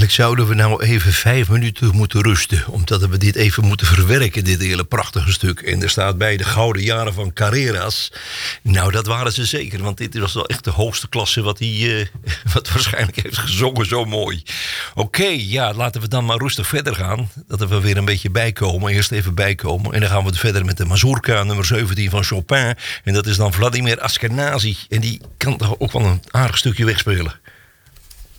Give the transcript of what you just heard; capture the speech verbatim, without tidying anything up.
Eigenlijk zouden we nou even vijf minuten moeten rusten. Omdat we dit even moeten verwerken, dit hele prachtige stuk. En er staat bij de gouden jaren van Carreras. Nou, dat waren ze zeker. Want dit was wel echt de hoogste klasse wat hij uh, wat waarschijnlijk heeft gezongen. Zo mooi. Oké, okay, ja, laten we dan maar rustig verder gaan. Dat we weer een beetje bijkomen. Eerst even bijkomen. En dan gaan we verder met de mazurka nummer zeventien van Chopin. En dat is dan Vladimir Ashkenazy. En die kan toch ook wel een aardig stukje wegspelen.